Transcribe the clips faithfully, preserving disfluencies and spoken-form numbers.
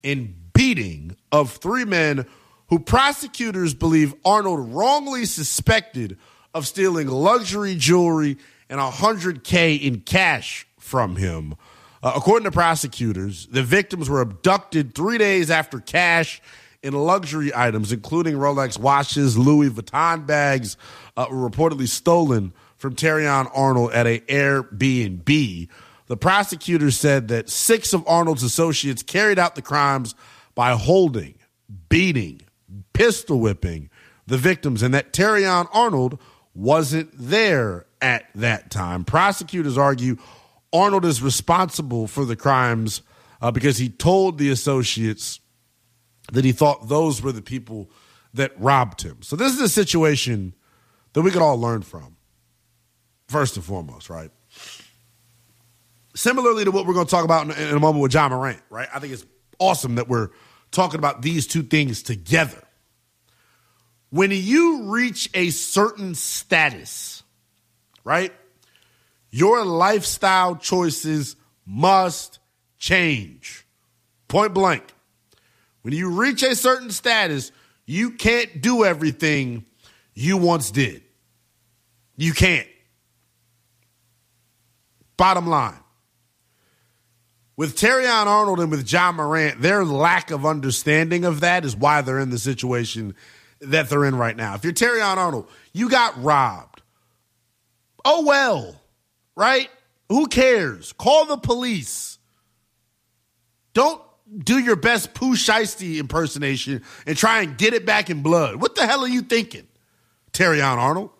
and beating of three men who prosecutors believe Arnold wrongly suspected of stealing luxury jewelry and one hundred K in cash from him. Uh, according to prosecutors, the victims were abducted three days after cash and luxury items, including Rolex watches, Louis Vuitton bags, uh, were reportedly stolen from Terrion Arnold at an Airbnb. The prosecutors said that six of Arnold's associates carried out the crimes by holding, beating, pistol whipping the victims, and that Terrion Arnold wasn't there at that time. Prosecutors argue Arnold is responsible for the crimes uh, because he told the associates that he thought those were the people that robbed him. So this is a situation that we could all learn from, first and foremost, right? Similarly to what we're going to talk about in, in a moment with Ja Morant, right? I think it's awesome that we're talking about these two things together. When you reach a certain status, right, your lifestyle choices must change. Point blank. When you reach a certain status, you can't do everything you once did. You can't. Bottom line. With Terrion Arnold and with Ja Morant, their lack of understanding of that is why they're in the situation that they're in right now. If you're Terrion Arnold, you got robbed. Oh, well, right? Who cares? Call the police. Don't do your best Pooh Shiesty impersonation and try and get it back in blood. What the hell are you thinking, Terrion Arnold?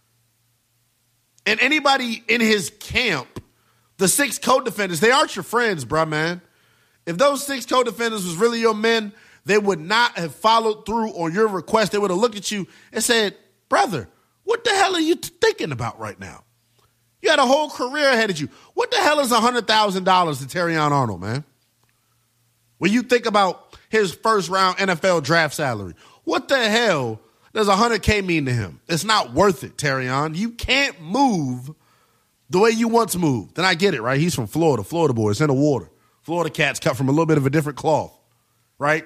And anybody in his camp, the six co-defendants, they aren't your friends, bruh, man. If those six co-defendants was really your men, they would not have followed through on your request. They would have looked at you and said, brother, what the hell are you t- thinking about right now? You had a whole career ahead of you. What the hell is one hundred thousand dollars to Terrion Arnold, man? When you think about his first round N F L draft salary, what the hell does one hundred K mean to him? It's not worth it, Terrion. You can't move the way you once moved. And I get it, right? He's from Florida. Florida boy. It's in the water. Florida cats cut from a little bit of a different cloth, right?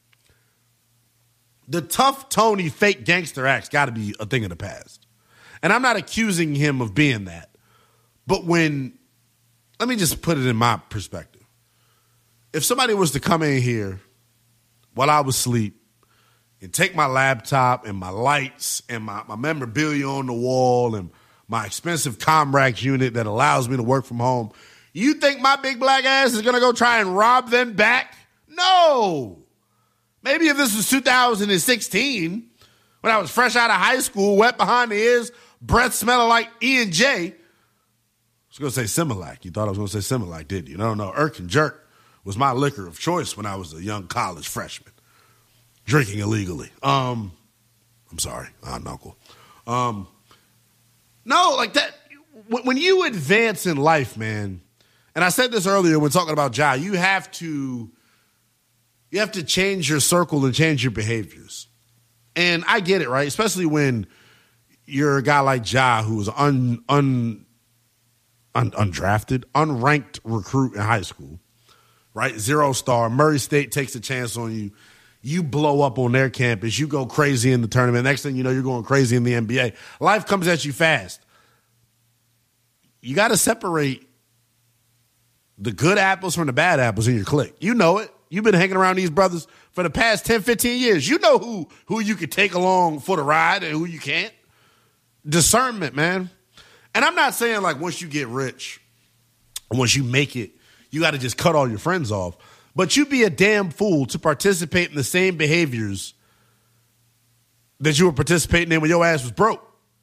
The tough Tony fake gangster act's got to be a thing of the past. And I'm not accusing him of being that. But when, let me just put it in my perspective. If somebody was to come in here while I was asleep and take my laptop and my lights and my, my memorabilia on the wall and my expensive Comrax unit that allows me to work from home, you think my big black ass is going to go try and rob them back? No. Maybe if this was two thousand sixteen, when I was fresh out of high school, wet behind the ears, breath smelling like E and J. I was going to say Similac. You thought I was going to say Similac, didn't you? No, no, Irk and Jerk was my liquor of choice when I was a young college freshman, drinking illegally. Um, I'm sorry, Aunt Uncle. Um, no, like that, when you advance in life, man, and I said this earlier when talking about Ja, you have to, you have to change your circle and change your behaviors. And I get it, right? Especially when you're a guy like Ja who was un, un, un, undrafted, unranked recruit in high school, right? Zero star. Murray State takes a chance on you. You blow up on their campus. You go crazy in the tournament. Next thing you know, you're going crazy in the N B A. Life comes at you fast. You got to separate the good apples from the bad apples in your clique. You know it. You've been hanging around these brothers for the past ten, fifteen years. You know who, who you could take along for the ride and who you can't. Discernment, man. And I'm not saying like once you get rich, once you make it, you got to just cut all your friends off. But you'd be a damn fool to participate in the same behaviors that you were participating in when your ass was broke.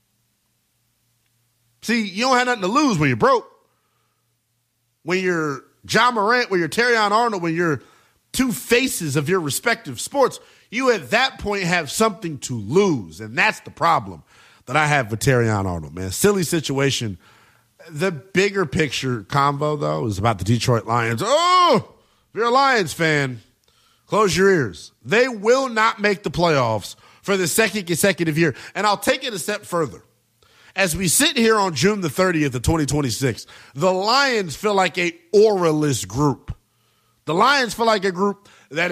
See, you don't have nothing to lose when you're broke. When you're Ja Morant, when you're Terrion Arnold, when you're two faces of your respective sports, you at that point have something to lose. And that's the problem that I have with Terrion Arnold, man. Silly situation. The bigger picture convo, though, is about the Detroit Lions. Oh, if you're a Lions fan, close your ears. They will not make the playoffs for the second consecutive year. And I'll take it a step further. As we sit here on June the thirtieth of twenty twenty-six, the Lions feel like a auraless group. The Lions feel like a group